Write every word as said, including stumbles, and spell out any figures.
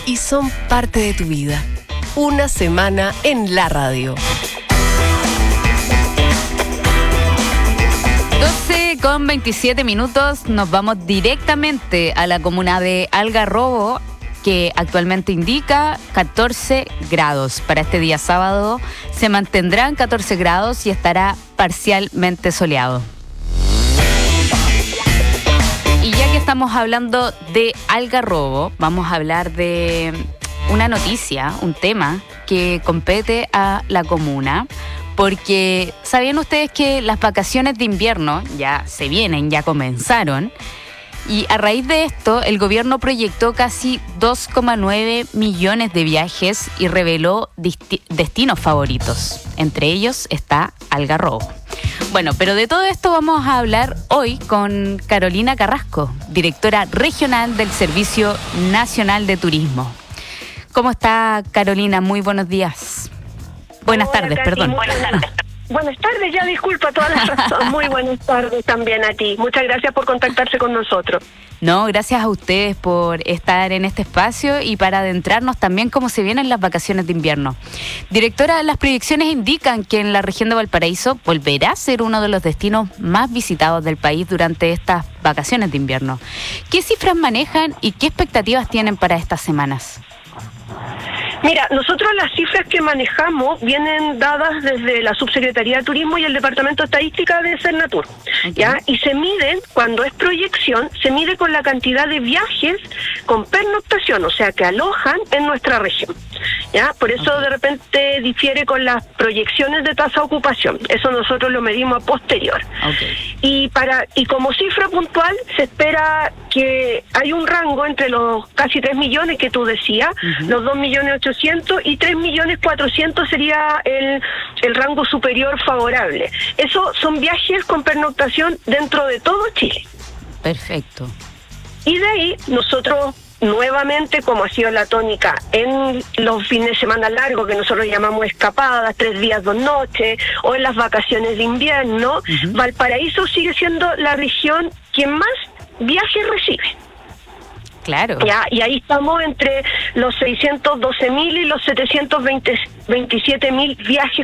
y son parte de tu vida. Una semana en la radio. doce con veintisiete minutos, nos vamos directamente a la comuna de Algarrobo, que actualmente indica catorce grados. Para este día sábado se mantendrán catorce grados y estará parcialmente soleado. Y ya que estamos hablando de Algarrobo, vamos a hablar de una noticia, un tema que compete a la comuna. Porque ¿sabían ustedes que las vacaciones de invierno ya se vienen, ya comenzaron? Y a raíz de esto, el gobierno proyectó casi dos coma nueve millones de viajes y reveló disti- destinos favoritos. Entre ellos está Algarrobo. Bueno, pero de todo esto vamos a hablar hoy con Carolina Carrasco, directora regional del Servicio Nacional de Turismo. ¿Cómo está, Carolina? Muy buenos días. Buenas Hola, tardes, Katy, perdón. Buenas tardes. Buenas tardes, ya disculpa todas las razones. Muy buenas tardes también a ti. Muchas gracias por contactarse con nosotros. No, gracias a ustedes por estar en este espacio y para adentrarnos también cómo se vienen las vacaciones de invierno. Directora, las proyecciones indican que en la región de Valparaíso volverá a ser uno de los destinos más visitados del país durante estas vacaciones de invierno. ¿Qué cifras manejan y qué expectativas tienen para estas semanas? Mira, nosotros las cifras que manejamos vienen dadas desde la Subsecretaría de Turismo y el Departamento de Estadística de Cernatur, okay. ¿Ya? Y se miden, cuando es proyección, se mide con la cantidad de viajes con pernoctación, o sea, que alojan en nuestra región, ¿ya? Por eso okay. de repente difiere con las proyecciones de tasa de ocupación. Eso nosotros lo medimos a posterior. Okay. Y para y como cifra puntual, se espera que hay un rango entre los casi tres millones que tú decías, uh-huh. los dos millones ochocientos y tres millones cuatrocientos sería el, el rango superior favorable. Eso son viajes con pernoctación dentro de todo Chile. Perfecto. Y de ahí nosotros nuevamente, como ha sido la tónica en los fines de semana largos, que nosotros llamamos escapadas, tres días, dos noches, o en las vacaciones de invierno, uh-huh. Valparaíso sigue siendo la región que más viajes recibe. Claro. Ya, y ahí estamos entre los seiscientos doce mil y los setecientos veintisiete mil viajes